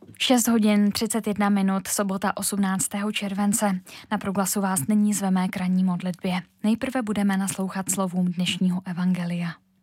6 hodin 31 minut, sobota 18. července. Na proglasu vás nyní zveme k ranní modlitbě. Nejprve budeme naslouchat slovům dnešního evangelia.